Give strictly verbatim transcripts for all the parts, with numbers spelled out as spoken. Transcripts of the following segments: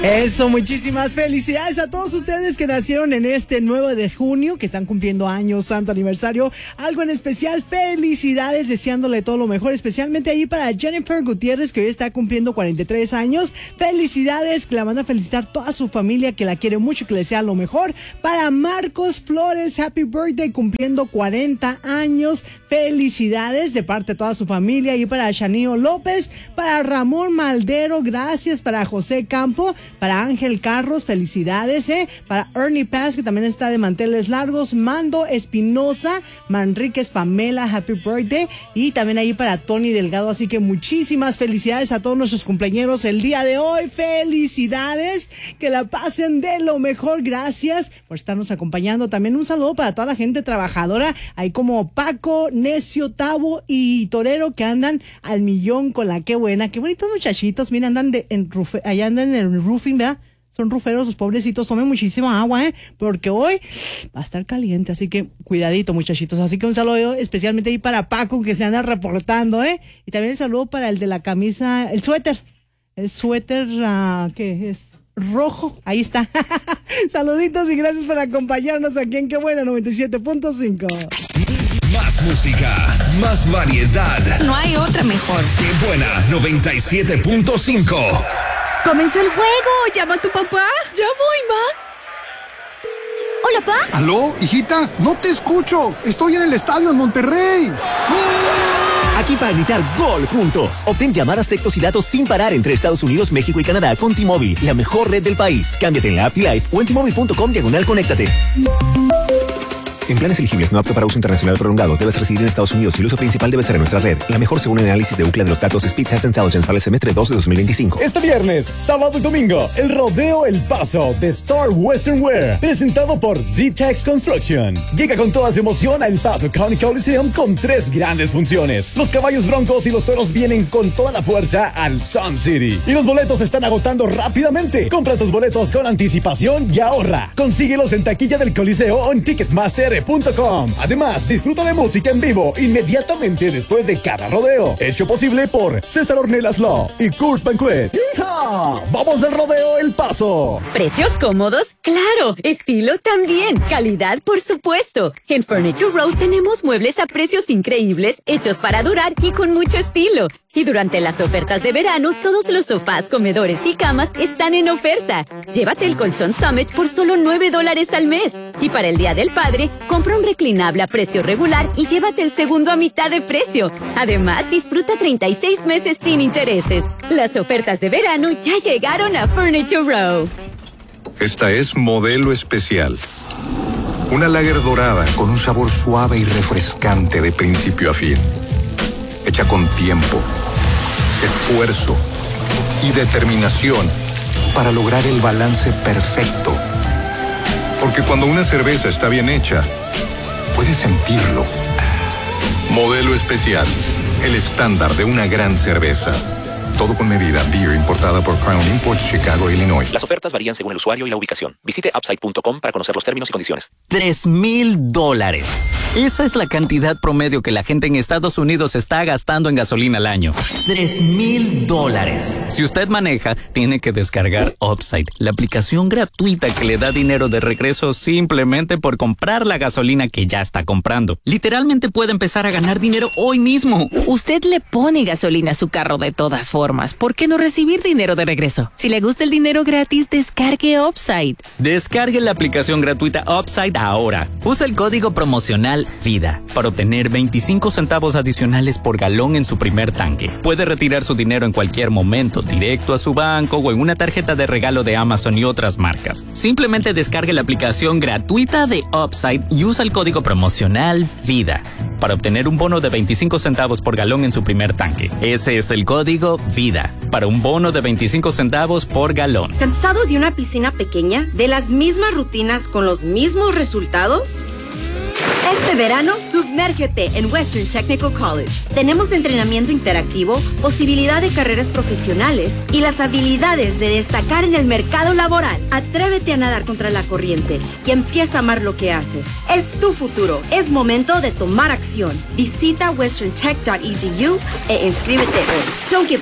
Eso, muchísimas felicidades a todos ustedes que nacieron en este nueve de junio, que están cumpliendo años, santo aniversario, algo en especial, felicidades, deseándole todo lo mejor, especialmente ahí para Jennifer Gutiérrez, que hoy está cumpliendo cuarenta y tres años, felicidades, que la manda a felicitar toda su familia, que la quiere mucho, que le desea lo mejor. Para Marcos Flores, happy birthday, cumpliendo cuarenta años, felicidades de parte de toda su familia. Y para Shanio López, para Ramón Maldero, gracias, para José Campo, para Ángel Carros, felicidades, eh. Para Ernie Paz, que también está de manteles largos. Mando Espinosa, Manríquez Pamela, happy birthday. Y también ahí para Tony Delgado. Así que muchísimas felicidades a todos nuestros cumpleañeros el día de hoy. Felicidades, que la pasen de lo mejor. Gracias por estarnos acompañando. También un saludo para toda la gente trabajadora, ahí como Paco, Necio, Tavo y Torero, que andan al millón con la que buena. Qué bonitos muchachitos. Mira, andan de, en rufe, allá andan en el roofing, ¿verdad? Son ruferos, los pobrecitos, tomen muchísima agua, ¿eh? Porque hoy va a estar caliente, así que cuidadito, muchachitos. Así que un saludo especialmente ahí para Paco, que se anda reportando, ¿eh? Y también un saludo para el de la camisa, el suéter. El suéter, uh, ¿qué es? Rojo, ahí está. Saluditos y gracias por acompañarnos aquí en Qué Buena noventa y siete punto cinco. Más música, más variedad. No hay otra mejor. Qué Buena noventa y siete punto cinco. ¡Comenzó el juego! ¡Llama a tu papá! ¡Ya voy, ma! ¿Hola, pa? ¿Aló, hijita? No te escucho. Estoy en el estadio en Monterrey. Aquí para gritar gol juntos. Obtén llamadas, textos y datos sin parar entre Estados Unidos, México y Canadá con T-Mobile, la mejor red del país. Cámbiate en la app T-Life o en T Mobile punto com diagonal conéctate. En planes elegibles no apto para uso internacional prolongado, debes residir en Estados Unidos y el uso principal debe ser en nuestra red. La mejor según el análisis de Ookla de los datos Speed Test Intelligence para el semestre dos de dos mil veinticinco. Este viernes, sábado y domingo, el Rodeo El Paso de Star Western Wear, presentado por Z-Tex Construction. Llega con toda su emoción a El Paso County Coliseum con tres grandes funciones. Los caballos broncos y los toros vienen con toda la fuerza al Sun City. Y los boletos se están agotando rápidamente. Compra tus boletos con anticipación y ahorra. Consíguelos en taquilla del Coliseo o en Ticketmaster punto com. Además, disfruta de música en vivo inmediatamente después de cada rodeo. Hecho posible por César Ornelas Law y Coors Banquet. ¡Hija! ¡Vamos al Rodeo El Paso! ¿Precios cómodos? ¡Claro! ¿Estilo también? ¿Calidad? Por supuesto. En Furniture Row tenemos muebles a precios increíbles, hechos para durar y con mucho estilo. Y durante las ofertas de verano, todos los sofás, comedores y camas están en oferta. Llévate el colchón Summit por solo nueve dólares al mes. Y para el Día del Padre, compra un reclinable a precio regular y llévate el segundo a mitad de precio. Además, disfruta treinta y seis meses sin intereses. Las ofertas de verano ya llegaron a Furniture Row. Esta es Modelo Especial. Una lager dorada con un sabor suave y refrescante de principio a fin. Hecha con tiempo, esfuerzo y determinación para lograr el balance perfecto. Porque cuando una cerveza está bien hecha, puedes sentirlo. Modelo Especial, el estándar de una gran cerveza. Todo con medida. Beer importada por Crown Imports, Chicago, Illinois. Las ofertas varían según el usuario y la ubicación. Visite upside punto com para conocer los términos y condiciones. Tres mil dólares. Esa es la cantidad promedio que la gente en Estados Unidos está gastando en gasolina al año. Tres mil dólares. Si usted maneja, tiene que descargar Upside, la aplicación gratuita que le da dinero de regreso simplemente por comprar la gasolina que ya está comprando. Literalmente puede empezar a ganar dinero hoy mismo. Usted le pone gasolina a su carro de todas formas. ¿Por qué no recibir dinero de regreso? Si le gusta el dinero gratis, descargue Upside. Descargue la aplicación gratuita Upside ahora. Usa el código promocional VIDA para obtener veinticinco centavos adicionales por galón en su primer tanque. Puede retirar su dinero en cualquier momento, directo a su banco o en una tarjeta de regalo de Amazon y otras marcas. Simplemente descargue la aplicación gratuita de Upside y usa el código promocional VIDA para obtener un bono de veinticinco centavos por galón en su primer tanque. Ese es el código VIDA para un bono de veinticinco centavos por galón. ¿Cansado de una piscina pequeña? ¿De las mismas rutinas con los mismos resultados? Este verano, sumérgete en Western Technical College. Tenemos entrenamiento interactivo, posibilidad de carreras profesionales y las habilidades de destacar en el mercado laboral. Atrévete a nadar contra la corriente y empieza a amar lo que haces. Es tu futuro. Es momento de tomar acción. Visita western tech punto e d u e inscríbete hoy. Don't give up.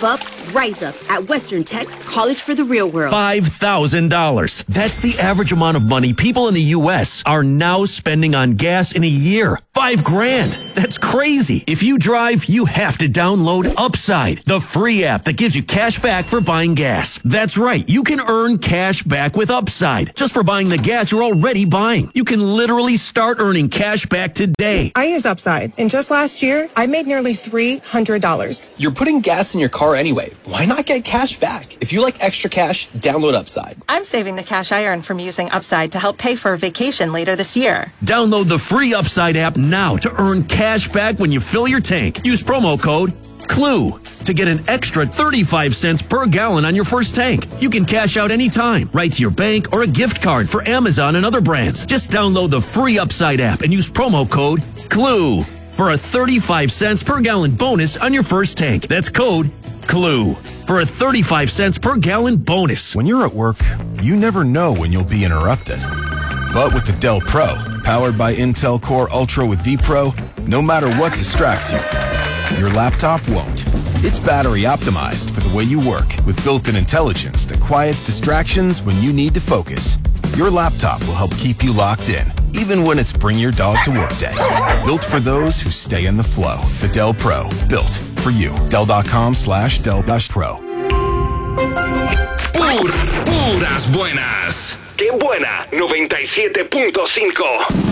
Rise up at Western Tech, college for the real world. five thousand dollars. That's the average amount of money people in the U S are now spending on gas in a year. Five grand. That's crazy. If you drive, you have to download Upside, the free app that gives you cash back for buying gas. That's right. You can earn cash back with Upside just for buying the gas you're already buying. You can literally start earning cash back today. I use Upside, and just last year, I made nearly three hundred dollars. You're putting gas in your car anyway. Why not get cash back? If you like extra cash, download Upside. I'm saving the cash I earn from using Upside to help pay for a vacation later this year. Download the free Upside app now to earn cash back when you fill your tank. Use promo code CLUE to get an extra thirty-five cents per gallon on your first tank. You can cash out anytime, right to your bank or a gift card for Amazon and other brands. Just download the free Upside app and use promo code CLUE for a thirty-five cents per gallon bonus on your first tank. That's code CLUE for a thirty-five cents per gallon bonus. When you're at work, you never know when you'll be interrupted. But with the Dell Pro, powered by Intel Core Ultra with vPro, no matter what distracts you, your laptop won't. It's battery optimized for the way you work with built-in intelligence that quiets distractions when you need to focus. Your laptop will help keep you locked in, even when it's bring your dog to work day. Built for those who stay in the flow. The Dell Pro, built for you. Dell.com slash Dell dash Pro. Pur, puras buenas. Qué buena, noventa y siete punto cinco.